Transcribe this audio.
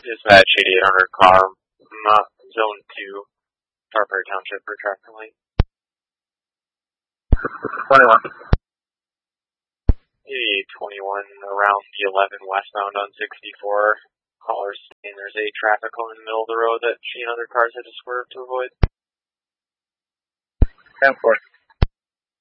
Dispatch 8800 car, zone 2, Tarpur Township for traffic light. 21. 8821 around the 11 westbound on 64. Callers saying there's a traffic cone in the middle of the road that she and other cars had to swerve to avoid. 10-4.